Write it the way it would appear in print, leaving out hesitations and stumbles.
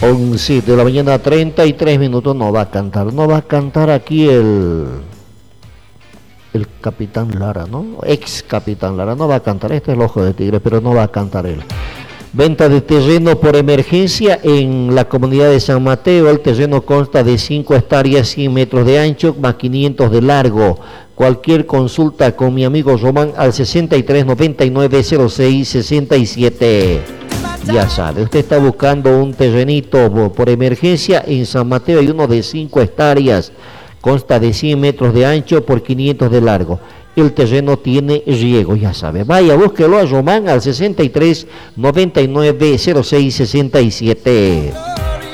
11 de la mañana, 33 minutos. No va a cantar aquí el capitán Lara, ¿no? Ex capitán Lara, no va a cantar. Este es el Ojo de Tigre, pero no va a cantar él. Venta de terreno por emergencia en la comunidad de San Mateo. El terreno consta de 5 hectáreas, 100 metros de ancho, más 500 de largo. Cualquier consulta con mi amigo Román al 63 99 06 67. Ya sabe, usted está buscando un terrenito por emergencia en San Mateo. Hay uno de 5 hectáreas, consta de 100 metros de ancho por 500 de largo. El terreno tiene riego, ya sabe. Vaya, búsquelo a Román al 63 99 06 67.